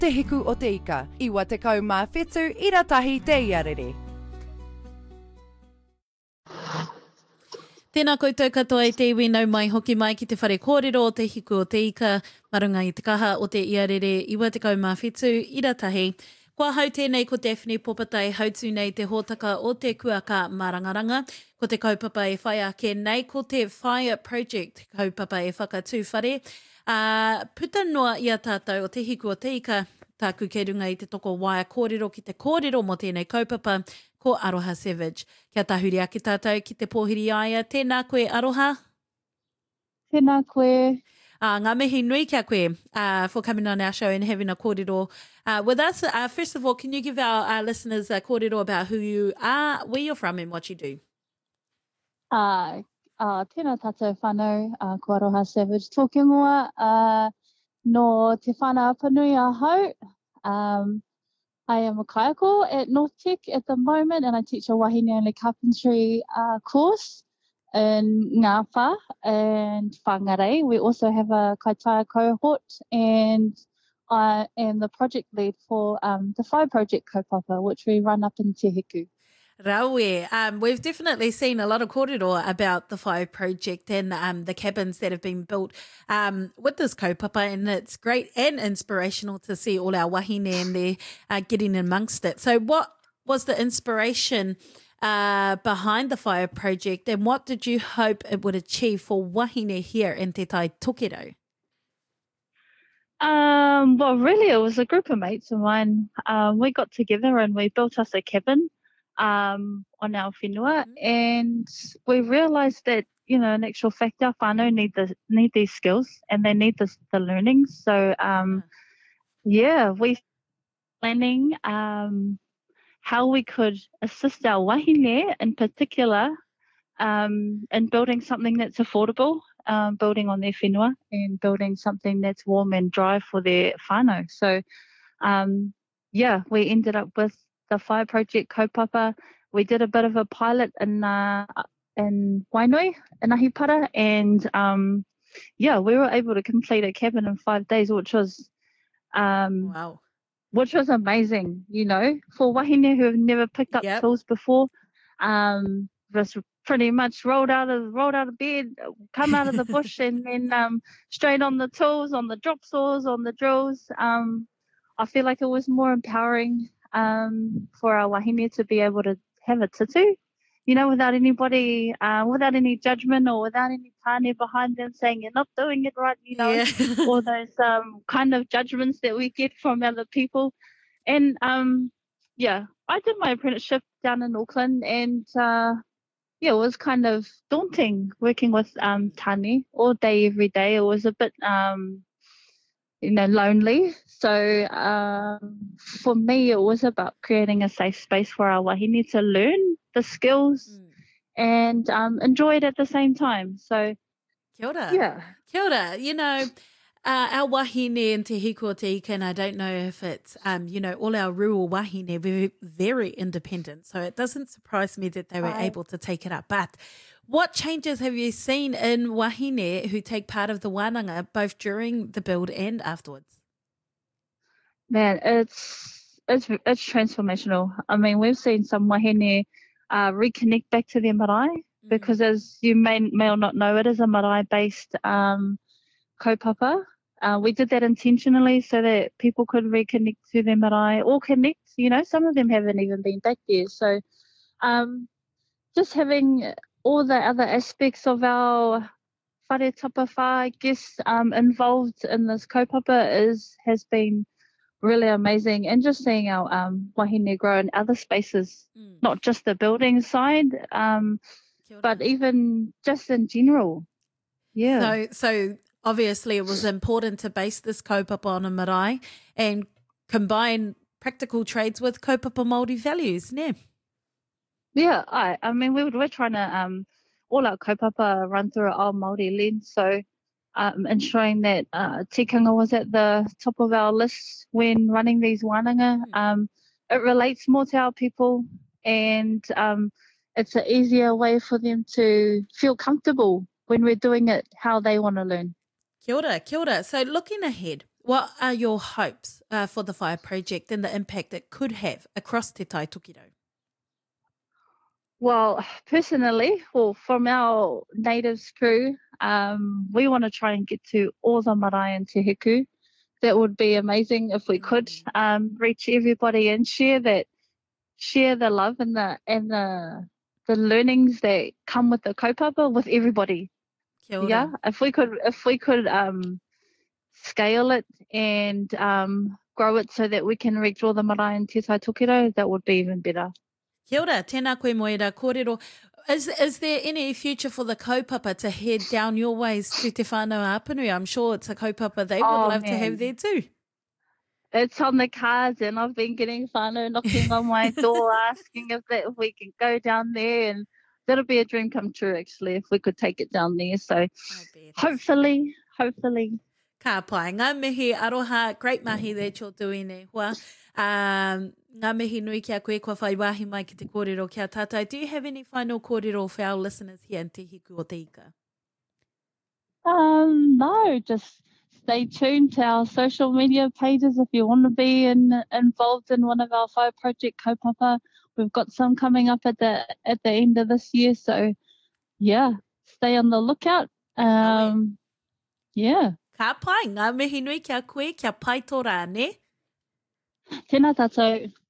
Te hiku o te ika, iwa te kau mā whetū i ratahi te iarere. Tēnā koutou katoa i te iwi nau mai hoki mai ki te whare kōrero o te hiku o te ika, marunga i te kaha o te iarere, iwa te kau mā whetū i ratahi. Kua hau tēnei ko Daphne Popatai, hautu nei te hōtaka o te kuaka Marangaranga, ko te kaupapa e whai ake nei, ko te Fire Project kaupapa e whakatū whare. Puta noa ia tātou o te hiku o te ika, tāku ke runga i te toko waia kōrero ki te kōrero mo tēnei kaupapa, ko Aroha Savage. Kia tahuri ake tātou ki te pōhiri aia. Tēnā koe, Aroha. Tēnā koe. Ngā mihi nui kia koe for coming on our show and having a kōrero with us. First of all, can you give our listeners a kōrero about who you are, where you're from and what you do? Tēnā tātou whānau, ko Aroha Savage. Tōke mua no te whānau apanui a hau. I am a kaiako at North Tech at the moment, and I teach a wahine only carpentry course in Ngā Whā and Whangarei. We also have a kaitaia cohort, and I am the project lead for the Fire Project kaupapa, which we run up in Te Hiku. Raue. We've definitely seen a lot of kōrero about the Fire Project and the cabins that have been built with this kaupapa, and it's great and inspirational to see all our wahine and they're getting amongst it. So what was the inspiration behind the Fire Project, and what did you hope it would achieve for wahine here in Te Tai Tokerau? Well, really, it was a group of mates of mine. We got together and we built us a cabin on our whenua, and we realised that, you know, in actual fact, our whānau need these skills and they need the learning. So, we planning how we could assist our wahine in particular in building something that's affordable, building on their whenua and building something that's warm and dry for their whānau. So, we ended up with the Fire Project kaupapa. We did a bit of a pilot in Wainui, in Ahipara, and we were able to complete a cabin in 5 days, which was wow, which was amazing. You know, for wahine who have never picked up tools before, just pretty much rolled out of bed, come out of the bush, and then straight on the tools, on the drop saws, on the drills. I feel like it was more empowering for our wahine to be able to have a tutu, you know, without anybody, without any judgment or without any tāne behind them saying you're not doing it right, you know, all those kind of judgments that we get from other people. And I did my apprenticeship down in Auckland, and it was kind of daunting working with tāne all day, every day. It was a bit lonely. So for me, it was about creating a safe space for our wahine to learn the skills and enjoy it at the same time. So, kia ora. Yeah. Kia ora. You know, our wahine in Te Hiku o Te Ika, and I don't know if it's, all our rural wahine, we're very independent. So it doesn't surprise me that they were able to take it up. But what changes have you seen in wahine who take part of the wānanga, both during the build and afterwards? Man, it's transformational. I mean, we've seen some wahine reconnect back to their marae, because as you may or not know, it is a marae-based kaupapa. We did that intentionally so that people could reconnect to their marae or connect. You know, some of them haven't even been back there. So just having all the other aspects of our whare tapawhā, I guess, involved in this kaupapa has been really amazing. And just seeing our wahine grow in other spaces, not just the building side, but even just in general. Yeah. So obviously it was important to base this kaupapa on a marae and combine practical trades with kaupapa Māori values, ne? Yeah, I mean, we're trying to all our kaupapa run through our Māori lens, so ensuring that tikanga was at the top of our list when running these wānanga. It relates more to our people, and it's an easier way for them to feel comfortable when we're doing it how they want to learn. Kia ora, kia ora. So looking ahead, What are your hopes for the Fire Project and the impact it could have across Te Tai Tokiro? Well, personally, from our natives crew, we want to try and get to all the marae and te hiku. That would be amazing if we could reach everybody and share the love and the learnings that come with the kaupapa with everybody. Kia ora. Yeah, if we could scale it and grow it so that we can reach all the marae and te tai Tokiro, that would be even better. Kia ora, tēnā koe moera kōrero. Is there any future for the kaupapa to head down your ways to Te Whānau Āpunu? I'm sure it's a kaupapa they would love to have there too. It's on the cards, and I've been getting whānau knocking on my door asking if we can go down there, and that'll be a dream come true actually if we could take it down there. So hopefully. Ka pai, ngā mihi aroha, great mahi that you're doing e hua. Ngā mihi nui kia koe kua whai wahi mai ki te kōrero kia tātai. Do you have any final kōrero for our listeners here in Te Hiku o Te Ika? No, just stay tuned to our social media pages if you want to be involved in one of our Fire Project kaupapa. We've got some coming up at the end of this year, so yeah, stay on the lookout. Yeah. Ka pai, ngā mihi nui kia koe, kia pai tō rā, ne? Tēnā tātou.